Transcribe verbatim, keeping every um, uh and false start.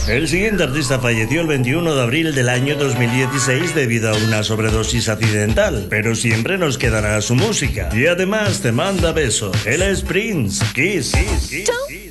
El siguiente artista falleció el veintiuno de abril del año dos mil dieciséis debido a una sobredosis accidental, pero siempre nos quedará su música. Y además te manda besos. Él es Prince. Kiss. Kiss, Kiss, Kiss.